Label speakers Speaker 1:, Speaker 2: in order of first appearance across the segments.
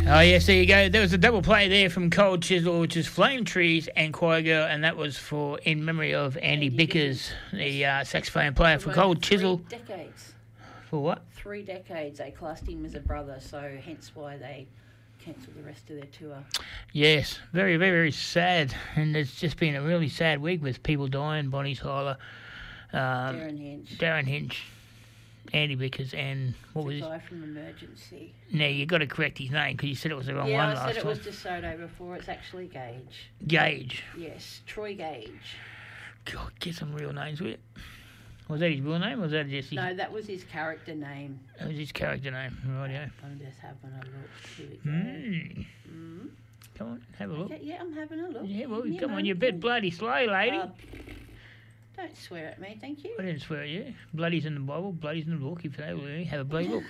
Speaker 1: Oh, yes, there you go. There was a double play there from Cold Chisel, which is Flame Trees and Choir Girl, and that was in memory of Andy Bickers, the saxophone player for Cold Chisel.
Speaker 2: 3 decades.
Speaker 1: For what?
Speaker 2: 3 decades. They classed him as a brother, so hence why they cancelled the rest of their tour.
Speaker 1: Yes, very, very, very sad. And it's just been a really sad week with people dying. Bonnie Tyler, Darren Hinch, Andy Bickers, and what was
Speaker 2: the guy from Emergency.
Speaker 1: No, you got to correct his name because you said it was the wrong one last time.
Speaker 2: Yeah, I said it was DeSoto before. It's actually Gage.
Speaker 1: Gage.
Speaker 2: Yes, Troy Gage.
Speaker 1: God, get some real names with it. Was that his real name or was that just his...
Speaker 2: No, that was his character name.
Speaker 1: That was his character name, rightio.
Speaker 2: I'm just having a look. Here we go.
Speaker 1: Come on, have a look.
Speaker 2: Okay, yeah, I'm having a look.
Speaker 1: Yeah, well, come on, you're a bit bloody slow, lady.
Speaker 2: Don't swear at me, thank you.
Speaker 1: I didn't swear at you. Bloody's in the Bible, bloody's in the book. If you have a bloody look.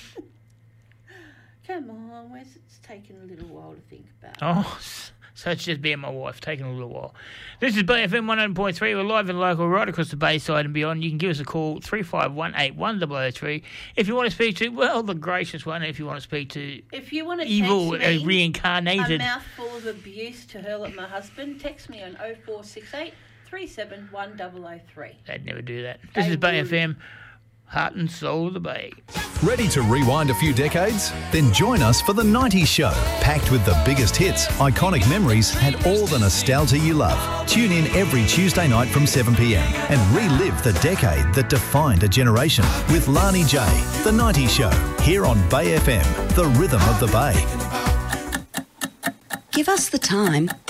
Speaker 2: Come on, Wes, it's taken a little while to think about.
Speaker 1: Oh, so it's just being my wife, taking a little while. This is BFM 100.3. We're live and local right across the Bayside and beyond. You can give us a call, 35181003. If you want to speak to, well, the gracious one, if you want to speak to
Speaker 2: if you want to
Speaker 1: evil,
Speaker 2: text me
Speaker 1: reincarnated.
Speaker 2: a mouthful of abuse to hurl at my husband, text me on 0468 371
Speaker 1: They'd never do that. This is BFM, heart and soul of the Bay.
Speaker 3: Ready to rewind a few decades? Then join us for The 90s Show, packed with the biggest hits, iconic memories, and all the nostalgia you love. Tune in every Tuesday night from 7 p.m. and relive the decade that defined a generation with Lani J. The 90s Show, here on Bay FM, the rhythm of the Bay.
Speaker 4: Give us the time